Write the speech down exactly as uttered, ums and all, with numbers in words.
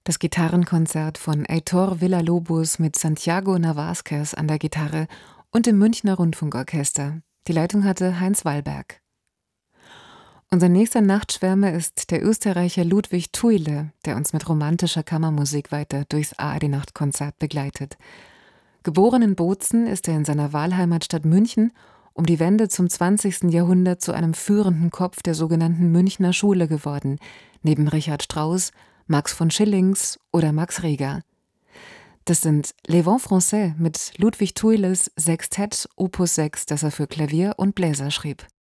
Das Gitarrenkonzert von Heitor Villa-Lobos mit Santiago Navasquez an der Gitarre und dem Münchner Rundfunkorchester. Die Leitung hatte Heinz Wallberg. Unser nächster Nachtschwärmer ist der Österreicher Ludwig Thuille, der uns mit romantischer Kammermusik weiter durchs A R D-Nachtkonzert begleitet. Geboren in Bozen ist er in seiner Wahlheimatstadt München um die Wende zum zwanzigsten Jahrhundert zu einem führenden Kopf der sogenannten Münchner Schule geworden, neben Richard Strauss, Max von Schillings oder Max Reger. Das sind Les Vents Français mit Ludwig Thuilles Sextett Opus sechs, das er für Klavier und Bläser schrieb.